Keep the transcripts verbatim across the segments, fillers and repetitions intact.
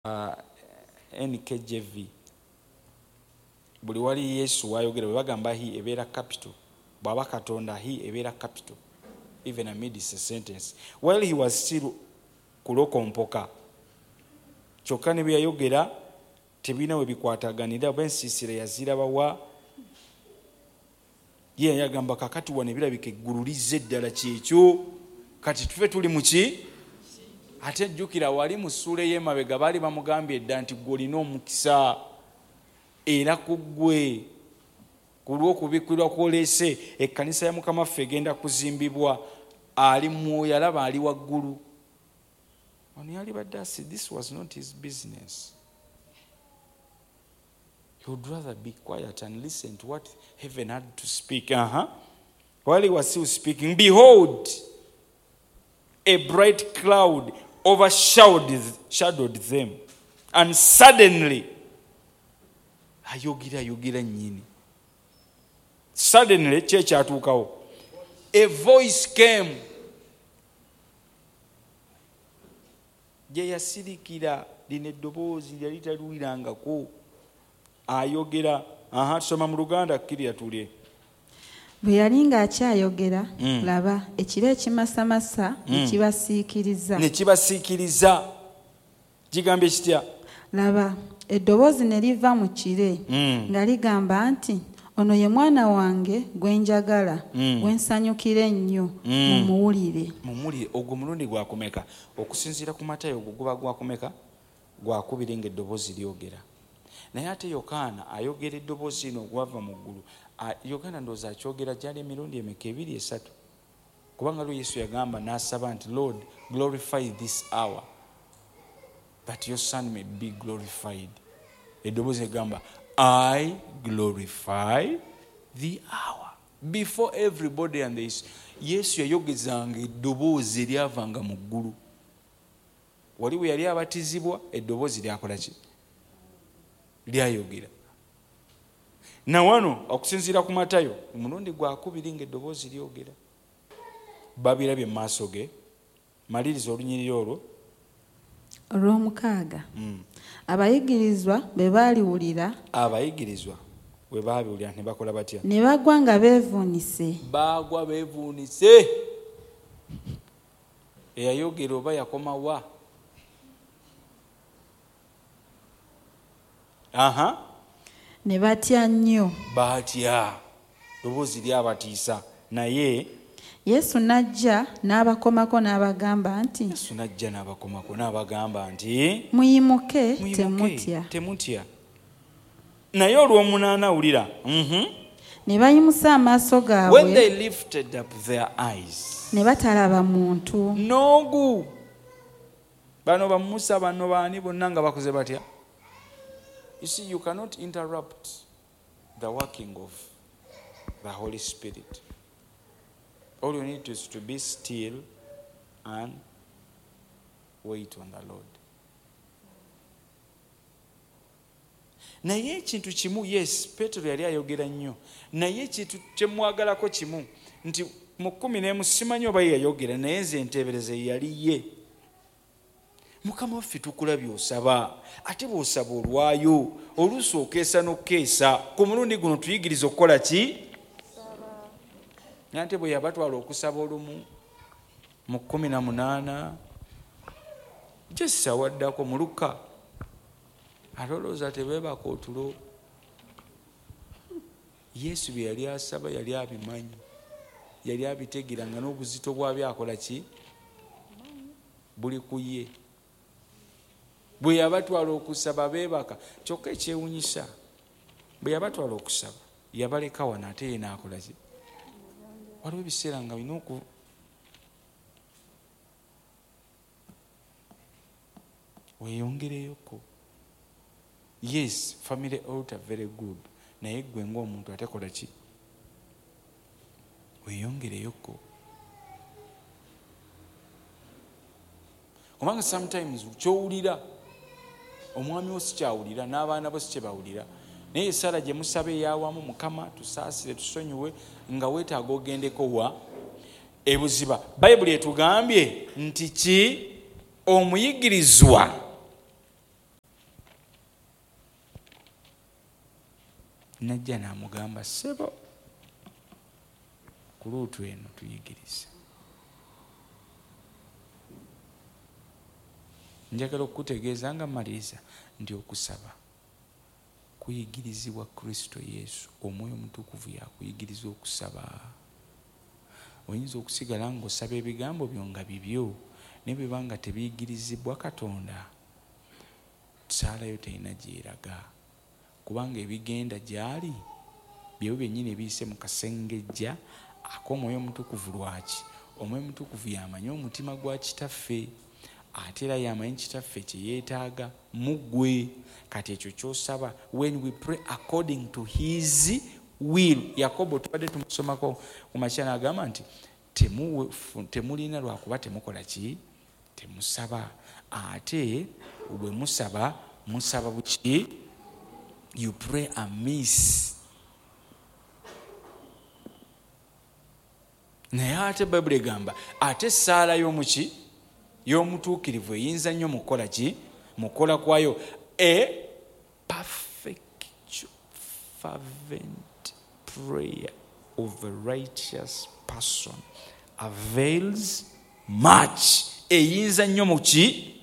uh, N K J V buli wali Yesu wayogera bwe bagamba hi ebeera capital bwaba Katonda hi ebeera capital even amidst a sentence while he was still kulokompoka kyokka ne bye yayogera tebina we bikwataganira bensisire yaziraba wa ye yagamba kakati wane birabika eggulu lizze ddala kyekyo kati tufe tuli muki ate jjukira wali mu ssuula y'emabega baali bamugambye edda nti ggwe olina omukisa era ku ggwe ku lw'okubikkirwa kw'oleese ekkanisa ya Mukama waffe egenda kuzimbibwa ali mwoyo alaba ali waggulu ono yali badde asi this was not his business. He would rather be quiet and listen to what heaven had to speak. Uh-huh. While he was still speaking, behold, a bright cloud overshadowed shadowed them. And suddenly, ayogera ayogera nyini. Suddenly, church atukawo. A voice came. Je yasirikira lino eddoboozi lyali taluwirangako. Ayogera aha tusoma mu Luganda kkirya tulye bwe yali ng'akyayogera mm. laba ekiro ekimasamasa mm. ekibasiikiriza ne kibasiikiriza kigambye kitya laba eddoboozi ne liva mu kire mm. nga ligamba nti ono ye mwana wange gwe njagala mm. gwe nsanyukira ennyo mm. mumuwulire mumuwulire ogwo mulundi gwakumeka okusinziira ku Matayo ogwo guba gwakumeka gwakubiri ng'eddoboozi lyogera naye ate Yokaana ayogera eddoboozi lino gwava mu ggulu Yokaana ndowooza akyogera gyali emirundi emeka ebiri esatu kubanga lwe Yesu yagamba n'asaba nti Lord glorify this hour that your son may be glorified. Eddoboozi egamba I glorify the hour before everybody and this. Yesu yayogezanga eddoboozi eryavanga mu ggulu wali bwe yali abatizibwa eddoboozi lyakola ki lyayogera na wano okusinziira ku Matayo omulundi gwakubiri ng'eddoboozi lyogera babirabye mu maaso ge maliriza olunyiriri olwo olw'omukaaga mm. abayigirizwa bwe baaliwulira abayigirizwa bwe baabiwulira ne bakola batya ne bagwa nga beevuunise baagwa beevuunise eyayogera oba yakomawa aha ne batya nnyo batya ddoboozi lyabatiisa naye Yesu najja n'abakomako n'abagamba nti Yesu najja n'abakomako n'abagamba nti muyimuke temutya temutya naye olw'omunaana awulira mhm ne bayimusa amaaso gaabwe when they lifted up their eyes ne batalaba muntu noogu bano bamusa bano baani bonna nga bakoze batya. You see, you cannot interrupt the working of the Holy Spirit. All you need is to be still and wait on the Lord. Naye ekintu kimu, yes, Petero yali ayogera nnyo. Naye ekintu kye mwagalako kimu nti mu kkumi n'emu simanyi oba ye yayogera naye nze enteebereza yali ye. Mukama waffe tukulabye osaba ate bw'osaba olwayo oluusi okeesa n'okeesa ku mulundi guno tuyigiriza okukola ki nante bwe yabatwala okusaba olumu mu kkumi na munaana gyesa waddako mu Luka ate olowooza tebeebaka otulo Yesu bye yali asaba yali abimanyi yali abitegeera nga n'obuzito bwabyo akola ki buli ku ye bwe yabatwala okusaba beebaka kyokka ekyewunyisa bwe yabatwala okusaba yabaleka wano ate ye n'akola ki waliwo ebiseera nga bina oku weeyongereyoko yes family altar very good naye gwe ng'omuntu ate kola ki weeyongereyoko kubanga sometimes kyowulira omwami wo sikyawulira n'abaana bo sikyebawulira naye esaala gye musaba eyawamu Mukama tusaasire tusonyiwe nga weetaaga ogendeko wa ebuziba Bayibuli etugambye nti ki omuyigirizwa najja n'amugamba ssebo ku luutu eno tuyigirize. Njagala okukutegeeza nga maliriza nti okusaba kuyigirizibwa Kristo Yesu. Omwoyo Omutukuvu yakuyigiriza okusaba. Oyinza okusigala ng'osaba ebigambo byo nga bibyo ne bwe banga tebiyigirizibwa Katonda, saala yo terina gyeraga, kubanga ebigenda gyali byewo byennyini ebiyise mu kasengejja ak'Omwoyo Omutukuvu. Lwaki? Omwoyo Omutukuvu yamanya omutima gwa kitaffe, ate era yamanyi kitaffe kye yeetaaga mu ggwe. Kati ekyo ky'osaba, when we pray according to his will. Yakobo tubadde tumusomako ku makya n'agamba nti temulina lwakuba temukola ki? Temusaba. Ate bwe musaba, musaba buki? You pray amiss. Naye ate Bayibuli egamba ate essaala y'omuki? Y'omutuukirivu eyinza nnyo mukola ki? Mukola kwayo. A perfect fervent prayer of a righteous person avails much. Eyinza nnyo muki?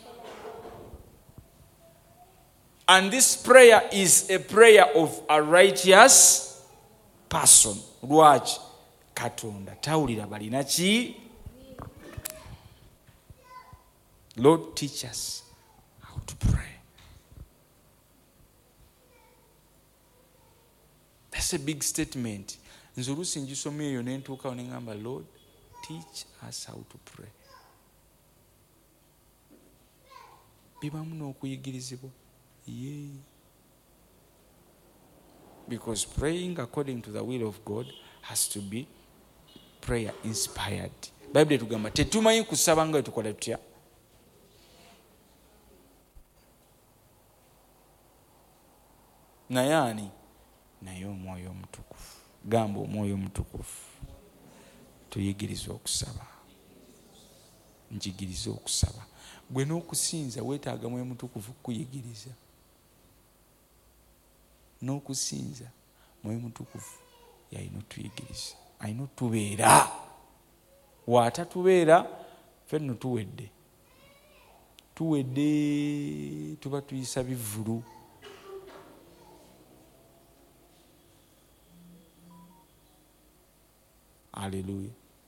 And this prayer is a prayer of a righteous person. Lwaki? Katonda tawulira balina ki? Lord, teach us how to pray. That's a big statement. Nze oluusi ngisoma eyo ne ntuukawo ne ngamba, Lord, teach us how to pray. Bibamu n'okuyigirizibwa. Yeah. Because praying according to the will of God has to be prayer inspired. Bible tugamba tetumanyi kusaba nga tukola tutya. Naye ani? Naye Omwoyo Omutukuvu. Gamba Omwoyo Omutukuvu tuyigirize okusaba. Njigirize okusaba. Gwe n'okusinza weetaaga Mwoyo Mutukuvu kuyigiriza. N'okusinza Mwoyo Mutukuvu yalina otuyigiriza, alina otubeera. Waatatubeera ffenno tuwedde tuwedde tuba tuyisa bivvulu. Haleluya.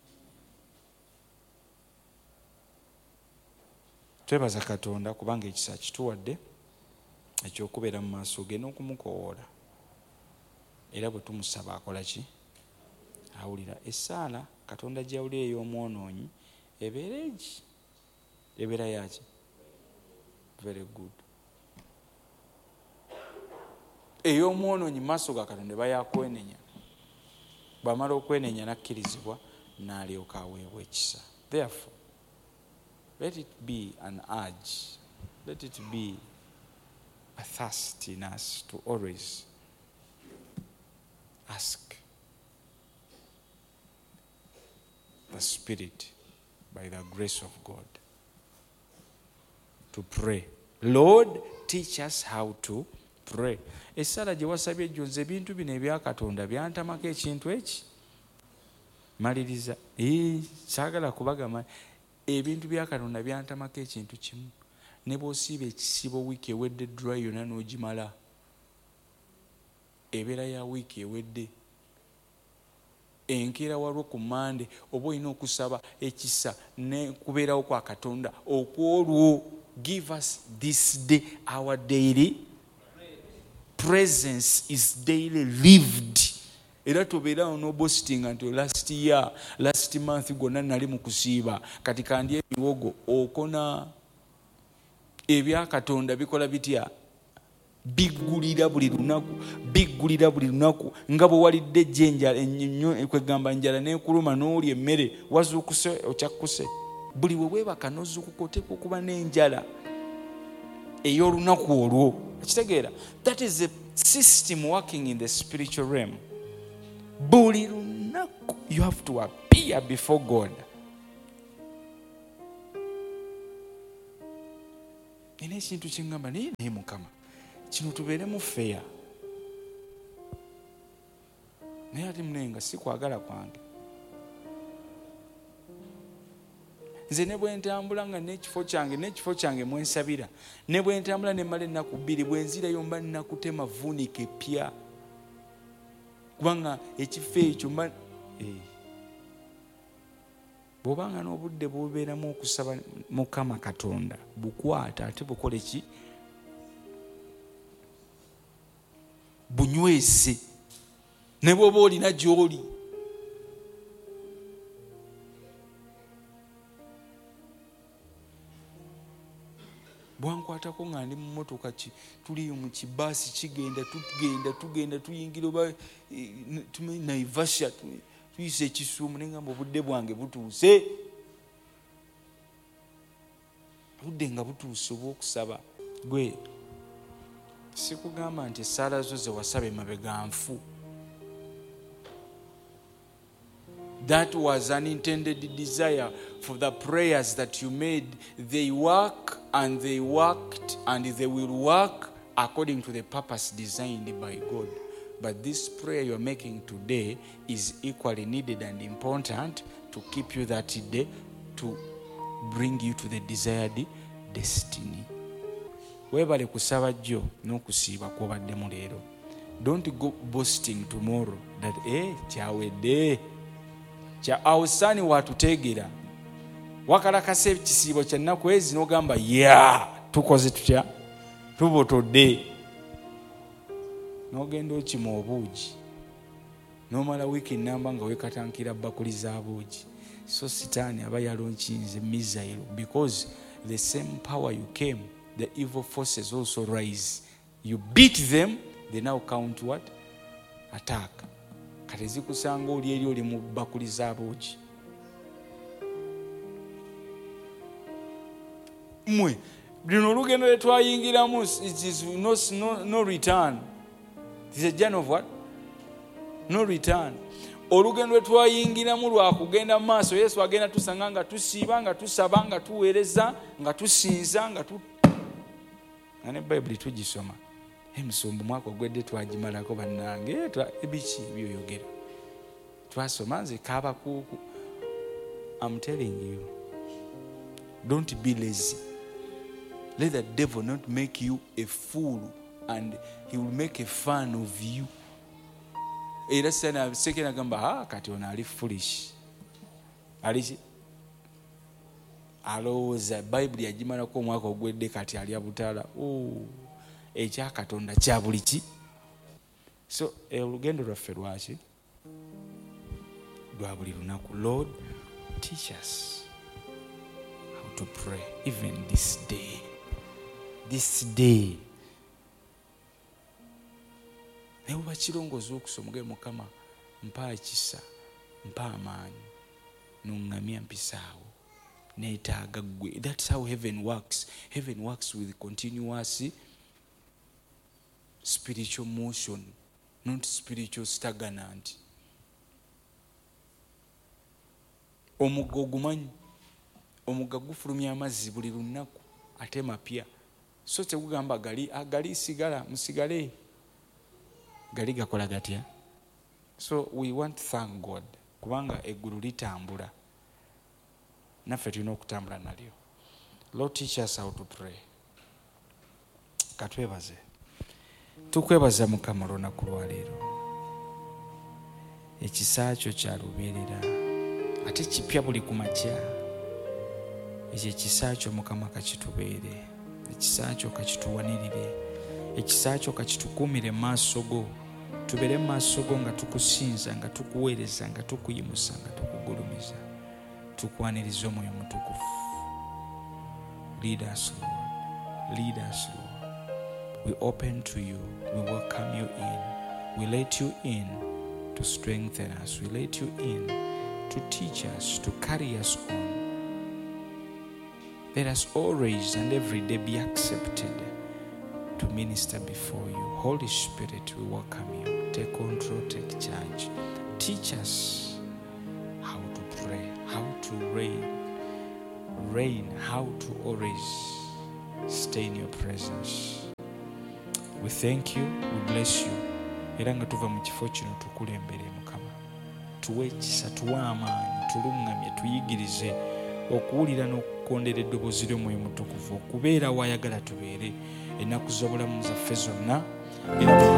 Twebaza Katonda kubanga ekisa kituwadde ekyokubeera mu maaso ge n'okumukowoola. Era bwe tumusaba akola ki? Awulira. Essaala Katonda gy'awulira ey'omwonoonyi ebeera egi? Ebeera yaki? Very good. Ey'omwonoonyi mu maaso ga Katonda eba yakwenenya. Bw'amala okwenenya n'akkirizibwa n'alyoka aweebwa ekisa. Therefore, let it be an urge, let it be a thirst in us to always ask the Spirit by the grace of God to pray. Lord, teach us how to pray. Essala gye wasabye ejjo nze ebintu bino ebya Katonda byantamako ekintu eki. Maliriza. Ee, saagala kubagamba ebintu bya Katonda byantamako ekintu kimu. Ne bw'osiiba ekisibo wiiki ewedde dry yonna n'ogimala, ebeera ya wiiki ewedde, enkeera walwo ku Mande oba olina okusaba ekisa ne kubeerawo kwa Katonda okwolwo. Give us this day our daily presence is daily lived. Era tobeerawo n'obositinga nti last year last month gonna nali mu kusiiba kati kandi ebiwogo okona. Ebya Katonda bikola bitya? Biggulira buli lunaku, biggulira buli lunaku. Nga bwe walidde ejjenja ennyo kwegamba njala n'ekuluma n'olya emmere wazuukuse okyakkuse. Buli we weebaka n'ozuukuka oteekwa okuba n'enjala ey'olunaku olwo. Ekitegeera? That is a system working in the spiritual realm. Buli lunaku you have to appear before God. Ine ekintu kingamba naye naye Mukama kino tubeeremu feya. naye ate munenga si kwagala kwange. Nze ne bwe ntambula nga n'ekifo kyange n'ekifo kyange mwensabira, ne bwe ntambula ne mmala ennaku bbiri, bwe nzirayo mba nnakutema vuunika epya, kubanga ekifo ekyo mba eh. Bw'obanga n'obudde bubeeramu okusaba Mukama Katonda, bukwata ate bukole ki? Bunywese ne bw'oba olina gy'oli. Bwankwatako nga ndi mu mmotoka tuli mu kibaasi kigenda tugenda tugenda tuyingira oba tumanyi Naivasha tuyise Kisumu, naye ngamba obudde bwange butuuse. Budde nga butuuse obw'okusaba. Gwe sikugamba nti essaala zo ze wasaba emabega nfu. That was an intended desire for the prayers that you made. They work and they worked and they will work according to the purpose designed by God. But this prayer you're making today is equally needed and important to keep you that day, to bring you to the desired destiny. Webale kusaba jjo n'okusiiba kw'obaddemu leero. Don't go boasting tomorrow that eh kyawedde kya awusani watuteegera wakalakasa ekisiibo kya nnaku ezi n'ogamba ya tukoze tutya tubotodde, n'ogenda okima obuugi n'omala wiiki nnamba nga weekatankira bakuli za buugi. So sitaani aba yalonkinze missile, because the same power you came, the evil forces also rise. You beat them, they now count what? Attack. Kati zikusanga oli eri oli mu bakuli za buugi. Mwe luno olugendo lwe twayingiramu, it is no, no, no return. It is a journey of what? No return. Olugendo lwe twayingiramu lwa kugenda mu maaso. Yesu agenda tusanga nga tusiiba, nga tusaba, nga tuweereza, nga tusinza, nga tu nga ne Bayibuli tugisoma. Emusumbu mwaka ogwedde twagimalako bannange, ebiki byoyogera twasoma nze kaabakuuku. I'm telling you, don't be lazy. Let the devil not make you a fool, and he will make a fun of you. Era sana sekena gamba ha kati ona ali foolish. Ali alowooza Bayibuli yagimalako omwaka ogwedde kati ali abutala. Oh, ekya Katonda kya buli ki. So olugendo lwaffe lwaki lwa buli lunaku. Lord, teach us how to pray even this day. This day. Naye oba kirongooza okusoma ge Mukama mpa ekisa, mpa amaanyi, n'oŋŋamya mpisaawo, neetaaga ggwe. That's how heaven works. Heaven works with continuous spiritual motion, not spiritual stagnant. Omugga ogumanyi, omugga gufulumya amazzi buli lunaku ate mapya. So tegugamba gali agali sigala musigale, gali gakola gatya. So we want to thank God kubanga eggulu litambula, naffe tulina okutambula nalyo. Lord, teach us how to pray. Katwebaze. Tukwebaza Mukama olunaku lwa leero. Ekisa kyo kya lubeerera ate kipya buli ku makya. Ekyo ekisa kyo Mukama kakitubeere, ekisa kyo kakituwanirire, ekisa kyo kakitukuumire mu maaso go. Tubeere mu maaso go nga tukusinza, nga tukuweereza, nga tukuyimusa, nga tukugulumiza, tukwaniriza Omwoyo Mutukuvu. Lead us, Lord. Lead us, Lord. We open to you. We welcome you in. We let you in to strengthen us. We let you in to teach us, to carry us on. Let us always and every day be accepted to minister before you. Holy Spirit, we welcome you. Take control, take charge. Teach us how to pray, how to reign. Reign, how to always stay in your presence. We thank you, we bless you. era nga tuva mu kifo kino tukulembere Mukama, tuwe ekisa, tuwe amaanyi, tuluŋŋamye, tuyigirize okuwulira n'okukondera eddoboozi ly'Omwoyo Mutukuvu, okubeera wayagala tubeere ennaku z'obulamu zaffe zonna.